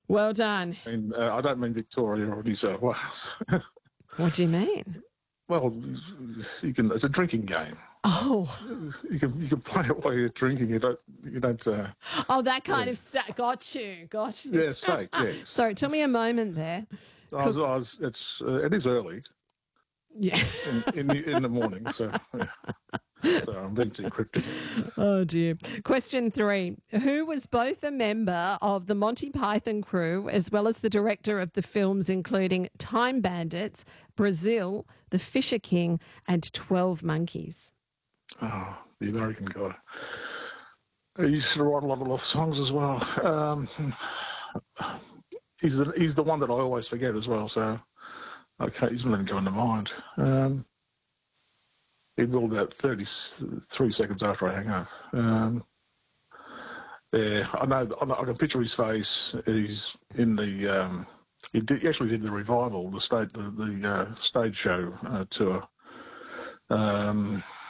Well done. I don't mean Victoria or New South Wales. What do you mean? Well, you can. It's a drinking game. Oh, You can play it while you're drinking. You don't. oh, that kind Yeah, of stuff. Got you. Got you. yeah, state. Yes. Sorry, it took me a moment there. Cook. It is early Yeah. in the morning, so yeah. So I'm being too cryptic. Oh dear. Question 3. Who was both a member of the Monty Python crew as well as the director of the films including Time Bandits, Brazil, The Fisher King, and 12 Monkeys? Oh, the American guy. He used to write a lot of love songs as well. He's the one that I always forget as well. So he's not even going to mind. He will about 33 seconds after I hang up. Yeah, I know. I can picture his face. He's in the. He actually did the revival, the stage show tour.